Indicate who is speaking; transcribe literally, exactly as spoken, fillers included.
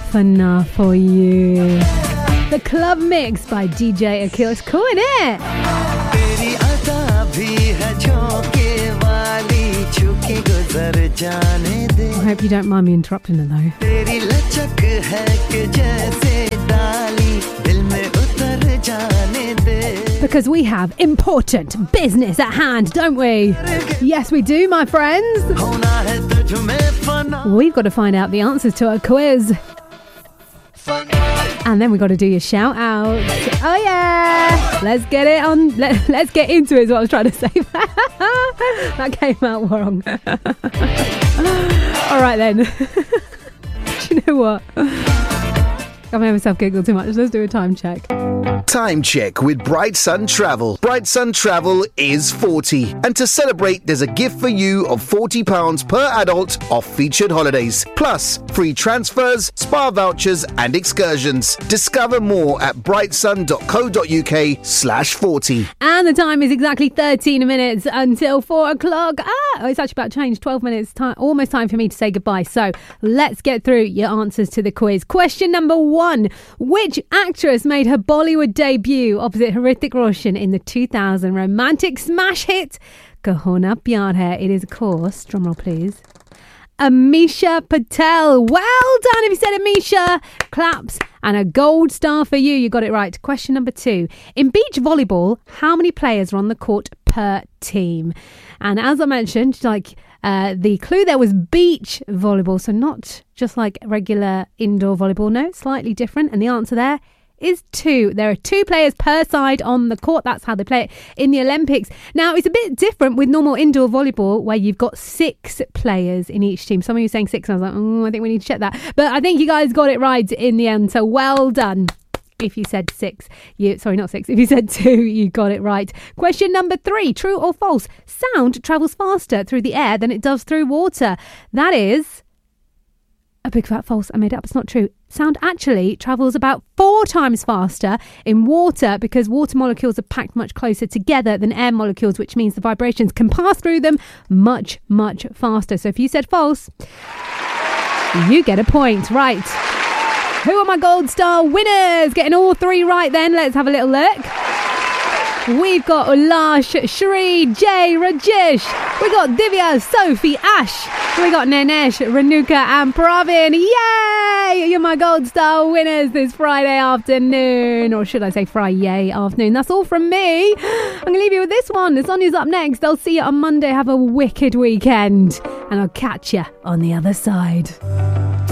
Speaker 1: Safana for you. The Club Mix by D J Akil. It's cool, isn't it? I hope you don't mind me interrupting it though. Because we have important business at hand, don't we? Yes, we do, my friends. We've got to find out the answers to our quiz. And then we've got to do your shout out. Oh yeah, let's get it on. Let, let's get into it is what I was trying to say. That came out wrong. All right then. Do you know what? I'm making myself giggle too much. Let's do a time check.
Speaker 2: Time check with Bright Sun Travel. Bright Sun Travel is forty. And to celebrate, there's a gift for you of forty pounds per adult off featured holidays. Plus, free transfers, spa vouchers and excursions. Discover more at brightsun.co.uk slash 40.
Speaker 1: And the time is exactly thirteen minutes until four o'clock. Ah, oh, it's actually about to change. twelve minutes, time, almost time for me to say goodbye. So let's get through your answers to the quiz. Question number one. Which actress made her Bollywood debut opposite Hrithik Roshan in the two thousand romantic smash hit Kaho Na Pyar Hai? It is, of course, drumroll please, Amisha Patel. Well done if you said Amisha. Claps and a gold star for you. You got it right. Question number two. In beach volleyball, how many players are on the court per team? And as I mentioned, like uh, the clue there was beach volleyball, so not just like regular indoor volleyball. No, slightly different. And the answer there is two. There are two players per side on the court. That's how they play it in the Olympics. Now, it's a bit different with normal indoor volleyball where you've got six players in each team. Some of you are saying six, and I was like, oh, I think we need to check that. But I think you guys got it right in the end, so well done. If you said six, you sorry, not six. If you said two, you got it right. Question number three, true or false? Sound travels faster through the air than it does through water. That is a big fat false. I made it up. It's not true. Sound actually travels about four times faster in water because water molecules are packed much closer together than air molecules, which means the vibrations can pass through them much, much faster. So if you said false, you get a point. Right. Who are my gold star winners? Getting all three right then. Let's have a little look. We've got Ulash, Shri, Jay, Rajesh. We got Divya, Sophie, Ash. We got Nanesh, Renuka and Pravin. Yay! You're my gold star winners this Friday afternoon. Or should I say Friday afternoon? That's all from me. I'm going to leave you with this one. The Sonia's up next. I'll see you on Monday. Have a wicked weekend. And I'll catch you on the other side.